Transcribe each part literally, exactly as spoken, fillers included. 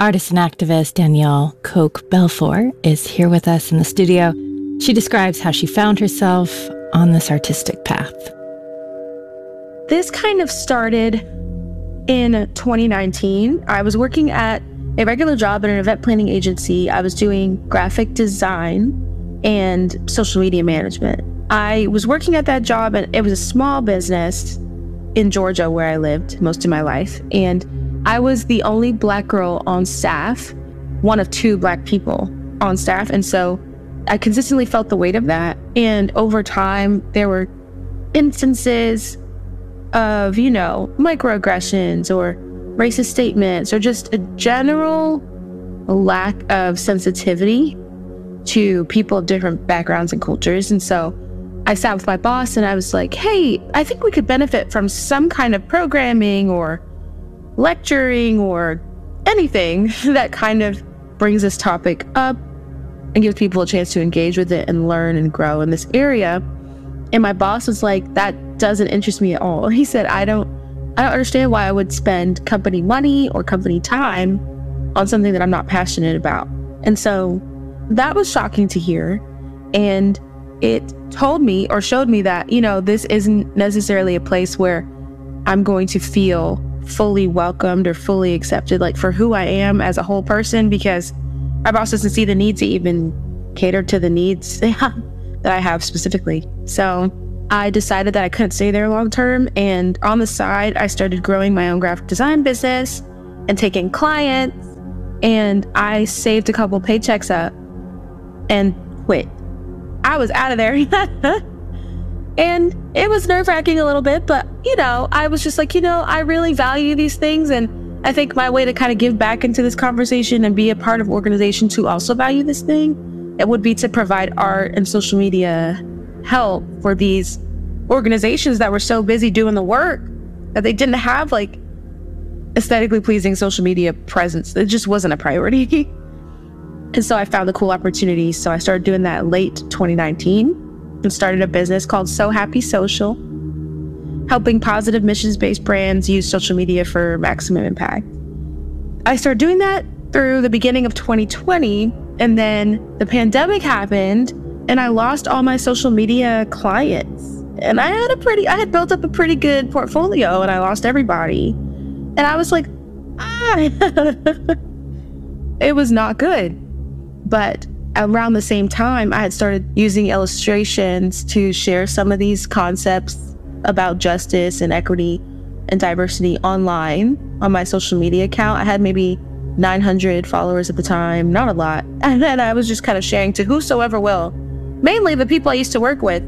Artist and activist Danielle Koch-Belfour is here with us in the studio. She describes how she found herself on this artistic path. This kind of started in twenty nineteen. I was working at a regular job at an event planning agency. I was doing graphic design and social media management. I was working at that job, and it was a small business in Georgia where I lived most of my life. And I was the only Black girl on staff, one of two Black people on staff. And so I consistently felt the weight of that. And over time, there were instances of, you know, microaggressions or racist statements or just a general lack of sensitivity to people of different backgrounds and cultures. And so I sat with my boss and I was like, hey, I think we could benefit from some kind of programming or lecturing or anything that kind of brings this topic up and gives people a chance to engage with it and learn and grow in this area. And my boss was like, that doesn't interest me at all. He said, I don't, I don't understand why I would spend company money or company time on something that I'm not passionate about. And so that was shocking to hear. And it told me or showed me that, you know, this isn't necessarily a place where I'm going to feel fully welcomed or fully accepted, like for who I am as a whole person, because my boss doesn't see the need to even cater to the needs that I have specifically. So I decided that I couldn't stay there long term. And on the side, I started growing my own graphic design business and taking clients. And I saved a couple paychecks up and quit. I was out of there. And it was nerve-wracking a little bit, but, you know, I was just like, you know, I really value these things. And I think my way to kind of give back into this conversation and be a part of organizations who also value this thing, it would be to provide art and social media help for these organizations that were so busy doing the work that they didn't have like aesthetically pleasing social media presence. It just wasn't a priority. And so I found a cool opportunity. So I started doing that late twenty nineteen. And started a business called So Happy Social, helping positive missions-based brands use social media for maximum impact. I started doing that through the beginning of twenty twenty, and then the pandemic happened, and I lost all my social media clients. And I had a pretty, I had built up a pretty good portfolio, and I lost everybody. And I was like, ah, it was not good. But around the same time, I had started using illustrations to share some of these concepts about justice and equity and diversity online on my social media account. I had maybe nine hundred followers at the time, not a lot. And then I was just kind of sharing to whosoever will, mainly the people I used to work with.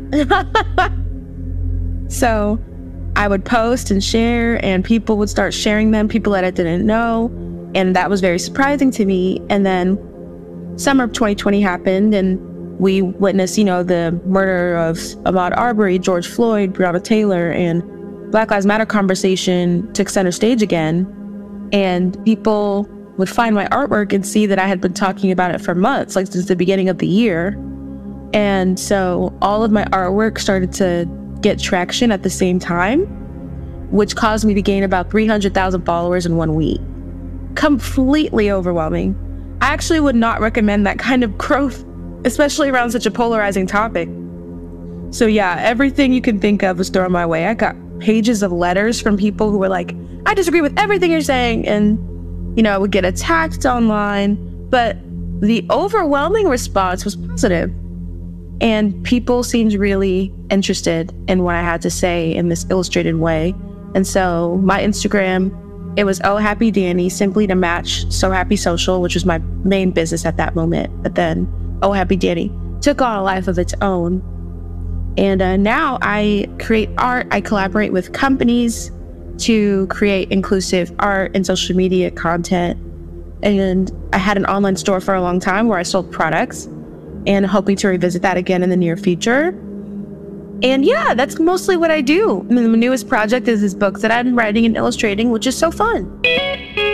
So I would post and share, and people would start sharing them, people that I didn't know. And that was very surprising to me. And then summer of twenty twenty happened, and we witnessed, you know, the murder of Ahmaud Arbery, George Floyd, Breonna Taylor, and Black Lives Matter conversation took center stage again. And people would find my artwork and see that I had been talking about it for months, like since the beginning of the year. And so all of my artwork started to get traction at the same time, which caused me to gain about three hundred thousand followers in one week. Completely overwhelming. I actually would not recommend that kind of growth, especially around such a polarizing topic. So yeah, everything you can think of was thrown my way. I got pages of letters from people who were like, I disagree with everything you're saying. And, you know, I would get attacked online, but the overwhelming response was positive. And people seemed really interested in what I had to say in this illustrated way. And so my Instagram, it was Oh Happy Danny, simply to match So Happy Social, which was my main business at that moment. But then Oh Happy Danny took on a life of its own. And uh, now I create art. I collaborate with companies to create inclusive art and social media content. And I had an online store for a long time where I sold products, and hoping to revisit that again in the near future. And yeah, that's mostly what I do. The newest project is this book that I'm writing and illustrating, which is so fun.